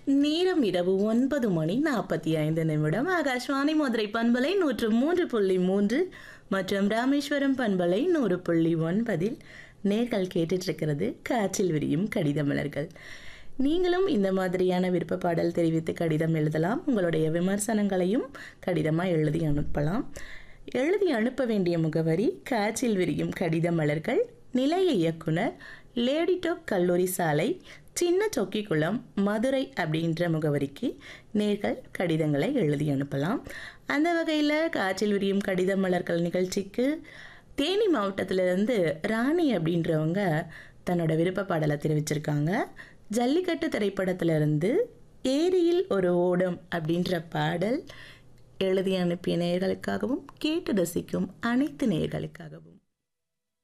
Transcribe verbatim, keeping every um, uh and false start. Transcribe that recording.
நேரம் இரவு ஒன்பது மணி நாற்பத்தி ஐந்து நிமிடம். ஆகாஷ்வாணி மதுரை பண்பலை நூற்று மூன்று புள்ளி மூன்று மற்றும் ராமேஸ்வரம் பண்பலை நூறு புள்ளி ஒன்பதில் நேர்கள் கேட்டுட்டு இருக்கிறது காற்றில் விரியும் கடித மலர்கள். நீங்களும் இந்த மாதிரியான விருப்ப பாடல் தெரிவித்து கடிதம் எழுதலாம். உங்களுடைய விமர்சனங்களையும் கடிதமாக எழுதி அனுப்பலாம். எழுதி அனுப்ப வேண்டிய முகவரி காற்றில் விரியும் கடித மலர்கள், நிலைய இயக்குனர், லேடிடோப் கல்லூரி சாலை, சின்ன சொக்கிக்குளம், மதுரை அப்படின்ற முகவரிக்கு நேர்கள் கடிதங்களை எழுதி அனுப்பலாம். அந்த வகையில் காற்றில் விரியும் கடித மலர்கள் நிகழ்ச்சிக்கு தேனி மாவட்டத்திலிருந்து ராணி அப்படின்றவங்க தன்னோட விருப்ப பாடலை தெரிவிச்சிருக்காங்க. ஜல்லிக்கட்டு திரைப்படத்திலிருந்து ஏரியில் ஒரு ஓடம் அப்படின்ற பாடல் எழுதி அனுப்பிய நேயர்களுக்காகவும் கேட்டு ரசிக்கும் அனைத்து நேயர்களுக்காகவும்